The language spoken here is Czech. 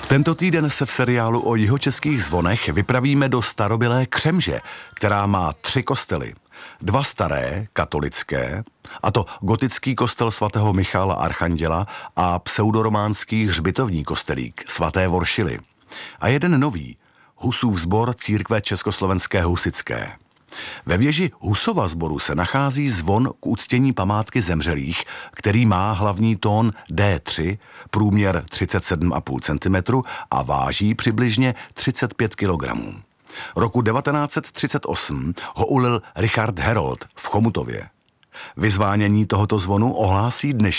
Tento týden se v seriálu o jihočeských zvonech vypravíme do starobylé Křemže, která má 3 kostely. 2 staré, katolické, a to gotický kostel svatého Michala Archanděla a pseudorománský hřbitovní kostelík svaté Voršily. A jeden nový, Husův sbor církve československé husitské. Ve věži Husova sboru se nachází zvon k uctění památky zemřelých, který má hlavní tón D3, průměr 37,5 cm a váží přibližně 35 kg. Roku 1938 ho ulil Richard Herold v Chomutově. Vyzvánění tohoto zvonu ohlásí dnešní